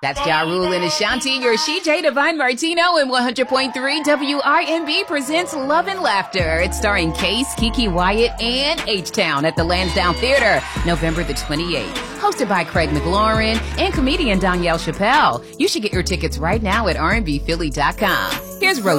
That's Ja Rule and Ashanti, your CJ Divine Martino, and 100.3 WRNB presents Love and Laughter. It's starring Case, Kiki Wyatt, and H-Town at the Lansdowne Theater, November the 28th. Hosted by Craig McLaurin and comedian Danielle Chappelle. You should get your tickets right now at rnbphilly.com. Here's Rose.